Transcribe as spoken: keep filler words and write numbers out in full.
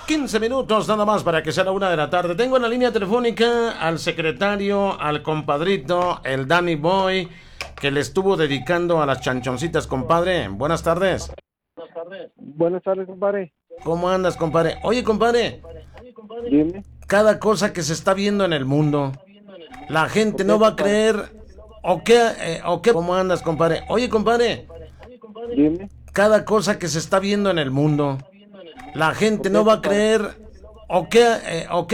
quince minutos nada más para que sea la una de la tarde. Tengo en la línea telefónica al secretario, al compadrito, el Danny Boy, que le estuvo dedicando a las chanchoncitas, compadre. Buenas tardes. Buenas tardes, compadre. ¿Cómo andas, compadre? Oye, compadre, Dime. cada cosa que se está viendo en el mundo, la gente ¿Por no qué, va a compadre? creer. ¿O qué? Eh, ¿O qué? ¿Cómo andas, compadre? Oye, compadre, Dime. cada cosa que se está viendo en el mundo, la ¿Por gente qué, no va a compadre? creer. ¿O qué? Eh, ¿O qué?